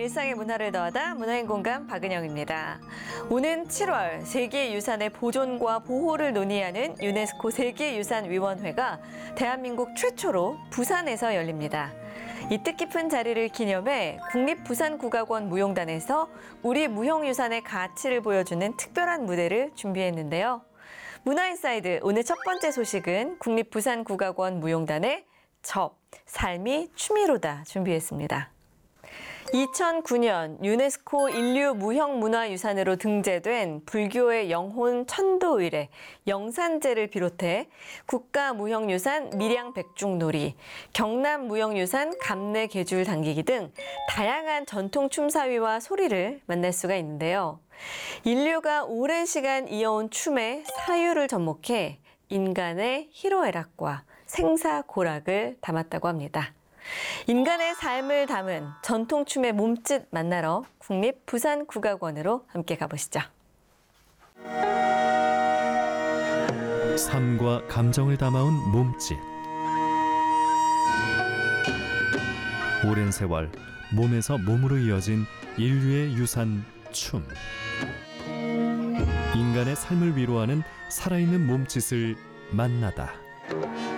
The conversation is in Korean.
일상의 문화를 더하다 문화인 공감 박은영입니다. 오는 7월 세계유산의 보존과 보호를 논의하는 유네스코 세계유산위원회가 대한민국 최초로 부산에서 열립니다. 이 뜻깊은 자리를 기념해 국립부산국악원 무용단에서 우리 무형유산의 가치를 보여주는 특별한 무대를 준비했는데요. 문화인사이드 오늘 첫 번째 소식은 국립부산국악원 무용단의 접, 삶이 취미로다 준비했습니다. 2009년 유네스코 인류 무형문화유산으로 등재된 불교의 영혼 천도의례, 영산제를 비롯해 국가무형유산 밀양백중놀이, 경남무형유산 감내계줄 당기기 등 다양한 전통 춤사위와 소리를 만날 수가 있는데요. 인류가 오랜 시간 이어온 춤의 사유를 접목해 인간의 희로애락과 생사고락을 담았다고 합니다. 인간의 삶을 담은 전통춤의 몸짓 만나러 국립부산국악원으로 함께 가보시죠. 삶과 감정을 담아온 몸짓. 오랜 세월 몸에서 몸으로 이어진 인류의 유산 춤. 인간의 삶을 위로하는 살아있는 몸짓을 만나다.